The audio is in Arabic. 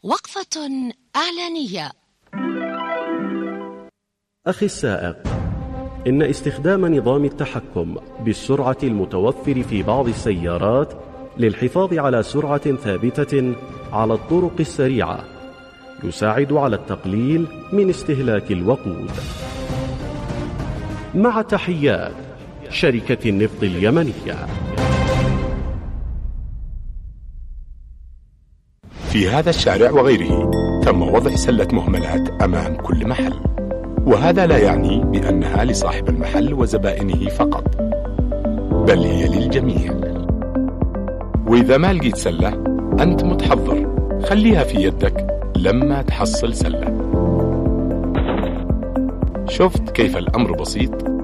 وقفة إعلانية. أخي السائق، إن استخدام نظام التحكم بالسرعة المتوفر في بعض السيارات للحفاظ على سرعة ثابتة على الطرق السريعة يساعد على التقليل من استهلاك الوقود. مع تحيات شركة النفط اليمنية. في هذا الشارع وغيره تم وضع سلة مهملات أمام كل محل، وهذا لا يعني بأنها لصاحب المحل وزبائنه فقط، بل هي للجميع. وإذا ما لقيت سلة أنت متحضر، خليها في يدك لما تحصل سلة. شفت كيف الأمر بسيط؟